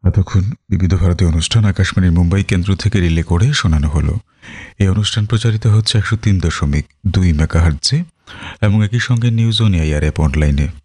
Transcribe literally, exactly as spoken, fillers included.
এতক্ষণ বিবিধ ভারতী অনুষ্ঠান আকাশবাণীর মুম্বাই কেন্দ্র থেকে রিলে করে শোনানো হলো। এই অনুষ্ঠান প্রচারিত হচ্ছে একশো তিন দশমিক দুই মেগাহার্টজে এবং একই সঙ্গে নিউজ অন এআইআর অ্যাপ অনলাইনে